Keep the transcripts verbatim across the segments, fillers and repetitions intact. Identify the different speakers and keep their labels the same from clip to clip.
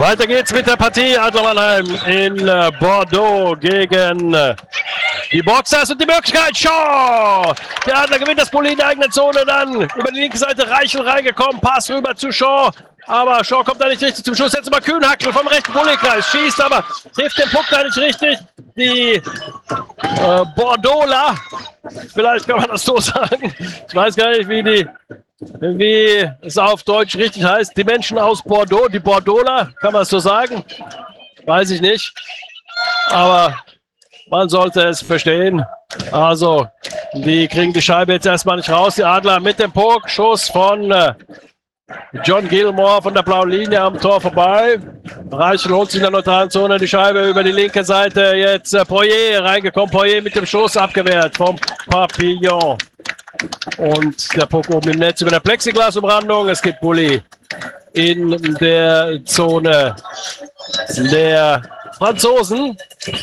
Speaker 1: Weiter geht's mit der Partie Adler Mannheim in äh, Bordeaux gegen äh, die Boxers und die Möglichkeit, Shaw! Der Adler gewinnt das Bulli in der eigenen Zone, dann über die linke Seite Reichel reingekommen, Pass rüber zu Shaw, aber Shaw kommt da nicht richtig zum Schuss, jetzt mal Kühnhackl vom rechten Bulli-Kreis, schießt aber, trifft den Puck da nicht richtig, die äh, Bordeauxler, vielleicht kann man das so sagen, ich weiß gar nicht, wie die wie es auf Deutsch richtig heißt, die Menschen aus Bordeaux, die Bordeauxler, kann man es so sagen? Weiß ich nicht. Aber man sollte es verstehen. Also, die kriegen die Scheibe jetzt erstmal nicht raus. Die Adler mit dem Puck. Schuss von äh, John Gilmore von der blauen Linie am Tor vorbei. Reichel holt sich in der neutralen Zone die Scheibe über die linke Seite. Jetzt äh, Poirier reingekommen. Poirier mit dem Schuss abgewehrt vom Papillon. Und der Puck oben im Netz über der Plexiglasumrandung. Es gibt Bulli in der Zone der Franzosen.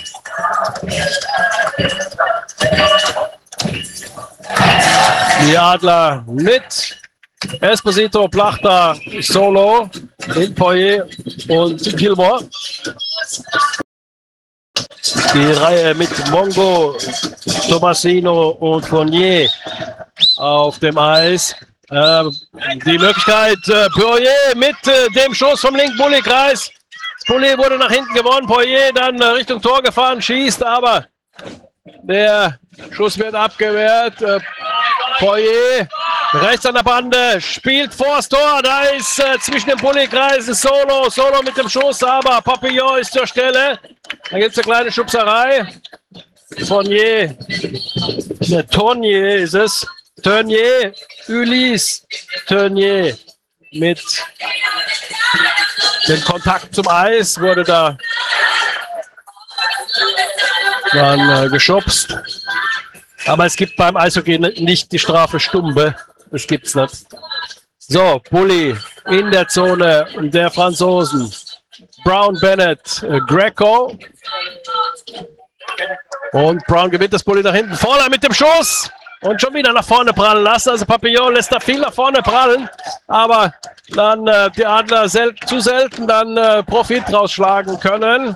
Speaker 1: Die Adler mit Esposito, Plachter, Solo, in Poirier und Gilmore. Die Reihe mit Mongo, Tomasino und Fournier auf dem Eis. Ähm, die Möglichkeit, äh, Poirier mit äh, dem Schuss vom linken Bulli-Kreis. Bulli wurde nach hinten gewonnen, Poirier dann äh, Richtung Tor gefahren, schießt, aber der Schuss wird abgewehrt. Äh, Poirier rechts an der Bande, spielt vors Tor, da ist äh, zwischen den Bulli-Kreisen Solo, Solo mit dem Schuss, aber Papillon ist zur Stelle. Da gibt es eine kleine Schubserei. Fournier, ne, Tournier ist es. Tournier, Ulysse Tournier mit dem Kontakt zum Eis wurde da dann äh, geschubst. Aber es gibt beim Eishockey nicht die Strafe Stumbe. Das gibt's nicht. So, Bulli in der Zone der Franzosen. Brown, Bennett, äh, Greco. Und Brown gewinnt das Bulli nach hinten. Vorne mit dem Schuss. Und schon wieder nach vorne prallen lassen. Also Papillon lässt da viel nach vorne prallen. Aber dann äh, die Adler sel- zu selten dann äh, Profit rausschlagen können.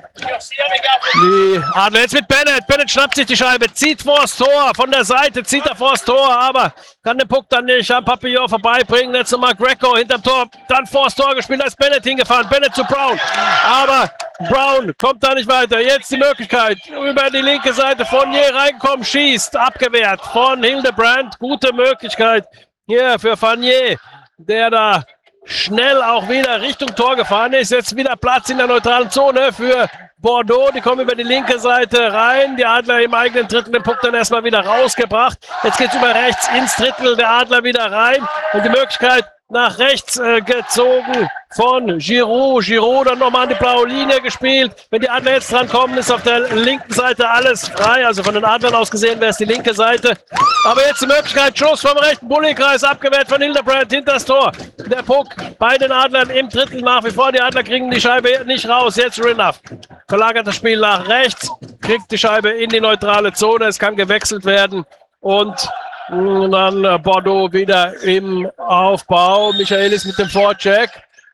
Speaker 1: Die Adler jetzt mit Bennett. Bennett schnappt sich die Scheibe, zieht vors Tor. Von der Seite zieht er vors Tor, aber kann den Puck dann nicht am Papillon vorbeibringen. Jetzt nochmal Greco hinterm Tor. Dann vors Tor gespielt, da ist Bennett hingefahren. Bennett zu Brown. Aber Brown kommt da nicht weiter. Jetzt die Möglichkeit. Über die linke Seite von Fournier reinkommen, schießt. Abgewehrt von Hildebrand. Gute Möglichkeit hier für Fournier, der da schnell auch wieder Richtung Tor gefahren ist. Jetzt wieder Platz in der neutralen Zone für Bordeaux. Die kommen über die linke Seite rein. Die Adler im eigenen Drittel den Puck dann erstmal wieder rausgebracht. Jetzt geht es über rechts ins Drittel der Adler wieder rein. Und die Möglichkeit nach rechts äh, gezogen von Giroud. Giroud dann nochmal an die blaue Linie gespielt. Wenn die Adler jetzt dran kommen, ist auf der linken Seite alles frei. Also von den Adlern aus gesehen wäre es die linke Seite. Aber jetzt die Möglichkeit, Schuss vom rechten Bulli-Kreis, abgewehrt von Hildebrand hinter das Tor. Der Puck bei den Adlern im Drittel nach wie vor. Die Adler kriegen die Scheibe nicht raus. Jetzt Rinaf verlagert das Spiel nach rechts, kriegt die Scheibe in die neutrale Zone. Es kann gewechselt werden und dann Bordeaux wieder im Aufbau. Michaelis mit dem Vorcheck.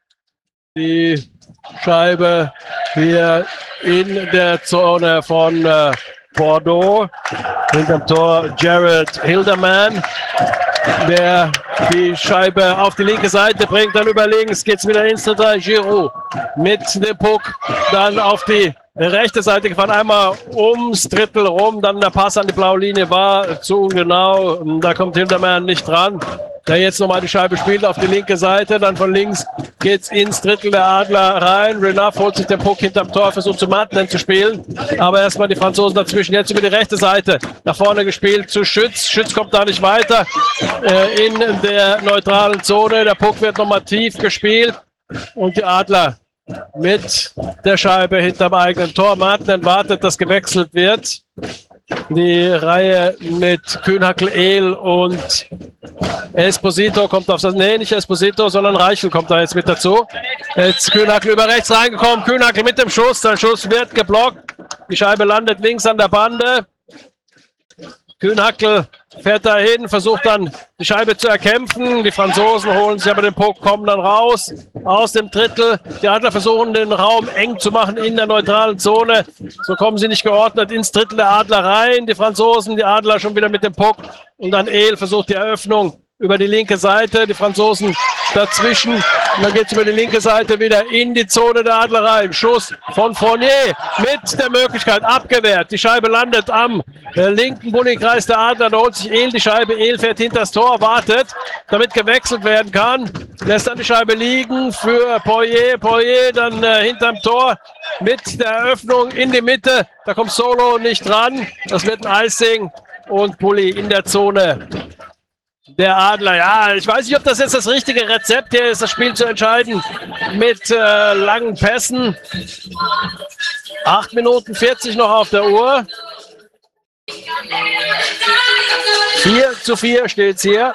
Speaker 1: Die Scheibe hier in der Zone von äh, Bordeaux. Hinterm Tor Jared Hilderman, der die Scheibe auf die linke Seite bringt. Dann über links geht es wieder ins Drittel. Giroud mit dem Puck dann auf die rechte Seite gefahren, einmal ums Drittel rum, dann der Pass an die blaue Linie war zu genau, da kommt Hilderman nicht dran, der jetzt nochmal die Scheibe spielt auf die linke Seite, dann von links geht's ins Drittel der Adler rein, Renard holt sich den Puck hinterm Tor, versucht zu Martin zu spielen, aber erstmal die Franzosen dazwischen, jetzt über die rechte Seite, nach vorne gespielt zu Schütz, Schütz kommt da nicht weiter, äh, in der neutralen Zone, der Puck wird nochmal tief gespielt und die Adler mit der Scheibe hinterm eigenen Tor. Martin wartet, dass gewechselt wird. Die Reihe mit Kühnhackl, Ehl und Esposito kommt auf das. Nee, nicht Esposito, sondern Reichel kommt da jetzt mit dazu. Jetzt Kühnhackl über rechts reingekommen. Kühnhackl mit dem Schuss. Der Schuss wird geblockt. Die Scheibe landet links an der Bande. Kühnhackel fährt dahin, versucht dann die Scheibe zu erkämpfen. Die Franzosen holen sich aber den Puck, kommen dann raus aus dem Drittel. Die Adler versuchen den Raum eng zu machen in der neutralen Zone. So kommen sie nicht geordnet ins Drittel der Adler rein. Die Franzosen, die Adler schon wieder mit dem Puck. Und dann Ehl versucht die Eröffnung über die linke Seite. Die Franzosen dazwischen. Und dann geht es über die linke Seite wieder in die Zone der Adler rein. Schuss von Fournier mit der Möglichkeit abgewehrt. Die Scheibe landet am äh, linken Bulli-Kreis der Adler. Da holt sich Ehl die Scheibe. Ehl fährt hinter das Tor, wartet, damit gewechselt werden kann. Lässt dann die Scheibe liegen für Poirier. Poirier dann äh, hinterm Tor mit der Eröffnung in die Mitte. Da kommt Solo nicht dran. Das wird ein Icing und Bulli in der Zone der Adler. Ja, ich weiß nicht, ob das jetzt das richtige Rezept hier ist, das Spiel zu entscheiden mit äh, langen Pässen. acht Minuten vierzig noch auf der Uhr. vier zu vier steht es hier.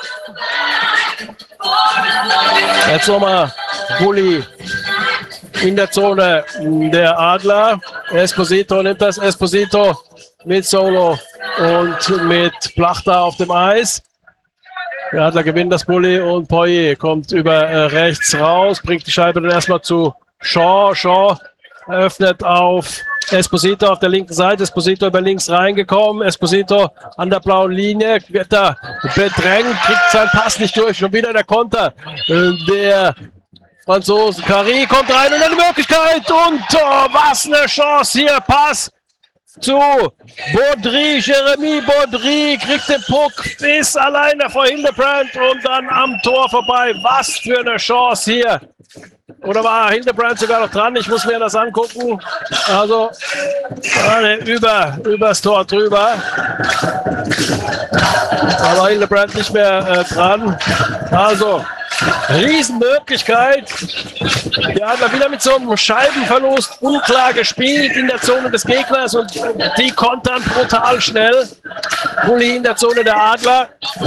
Speaker 1: Jetzt nochmal Bulli in der Zone der Adler. Esposito nimmt das. Esposito mit Solo und mit Plachter auf dem Eis. Der Adler gewinnt das Bulli und Poirier kommt über äh, rechts raus, bringt die Scheibe dann erstmal zu Shaw. Shaw eröffnet auf Esposito auf der linken Seite. Esposito über links reingekommen. Esposito an der blauen Linie. Wird da bedrängt, kriegt seinen Pass nicht durch. Schon wieder der Konter äh, der Franzosen. Carré kommt rein und eine Möglichkeit. Und oh, was eine Chance hier. Pass zu Baudry, Jeremy Baudry kriegt den Puck, ist alleine vor Hildebrandt und dann am Tor vorbei. Was für eine Chance hier. Oder war Hildebrandt sogar noch dran? Ich muss mir das angucken. Also gerade über übers Tor drüber. Aber Hildebrandt nicht mehr äh, dran. Also Riesenmöglichkeit. Die Adler wieder mit so einem Scheibenverlust unklar gespielt in der Zone des Gegners und die kontern brutal schnell. Bulli in der Zone der Adler.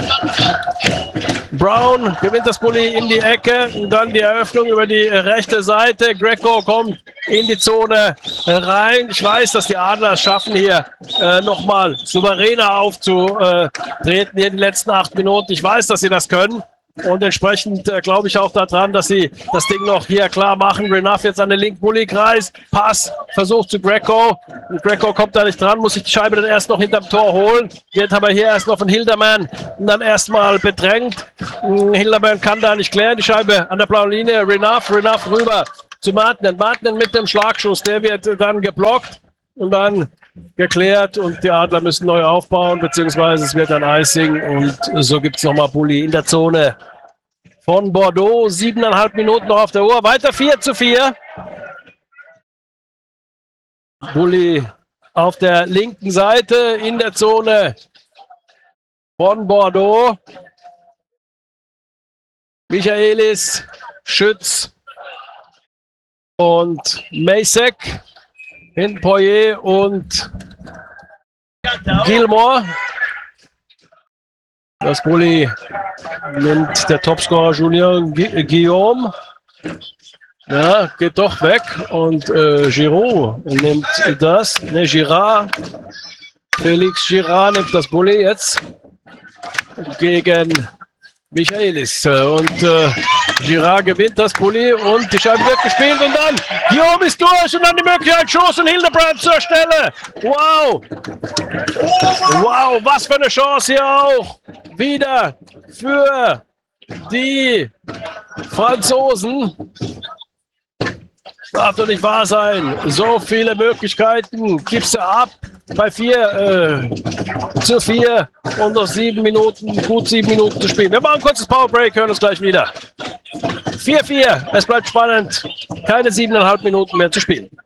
Speaker 1: Brown gewinnt das Bulli in die Ecke und dann die Eröffnung über die rechte Seite. Greco kommt in die Zone rein. Ich weiß, dass die Adler es schaffen, hier äh, nochmal souveräner aufzutreten hier in den letzten acht Minuten. Ich weiß, dass sie das können. Und entsprechend äh, glaube ich auch daran, dass sie das Ding noch hier klar machen. Renaff jetzt an den linken Bulli-Kreis. Pass, Versuch zu Greco. Und Greco kommt da nicht dran, muss sich die Scheibe dann erst noch hinterm Tor holen. Wird aber hier erst noch von Hilderman und dann erstmal bedrängt. Hilderman kann da nicht klären. Die Scheibe an der blauen Linie. Renaff, Renaff rüber zu Martinen. Martinen mit dem Schlagschuss. Der wird dann geblockt und dann geklärt und die Adler müssen neu aufbauen, beziehungsweise es wird ein Icing und so gibt es nochmal Bulli in der Zone von Bordeaux. Siebeneinhalb Minuten noch auf der Uhr. Weiter vier zu vier. Bulli auf der linken Seite in der Zone von Bordeaux. Michaelis, Schütz und Masek. Hinten Poirier und Gilmore. Das Bulli nimmt der Topscorer Julien Gu Guillaume. Ja, geht doch weg. Und äh, Giroud nimmt das. Ne, Girard. Felix Girard nimmt das Bulli jetzt gegen Michaelis. Und äh, Girard gewinnt das Bulli und die Scheibe wird gespielt und dann Guillaume ist durch und dann die Möglichkeit, Schuss und Hildebrandt zur Stelle. Wow! Wow, was für eine Chance hier auch wieder für die Franzosen. Darf doch nicht wahr sein. So viele Möglichkeiten gibst du ab bei vier äh, zu vier und noch sieben Minuten, gut sieben Minuten zu spielen. Wir machen ein kurzes Powerbreak, hören uns gleich wieder. vier vier, es bleibt spannend. Keine siebeneinhalb Minuten mehr zu spielen.